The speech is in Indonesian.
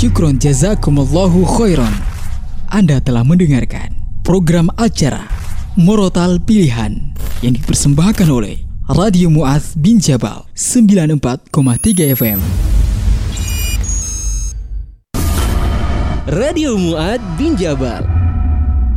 Syukron jazakumullahu khairan. Anda telah mendengarkan program acara Murotal Pilihan yang dipersembahkan oleh Radio Mu'adz bin Jabal 94,3 FM. Radio Mu'adz bin Jabal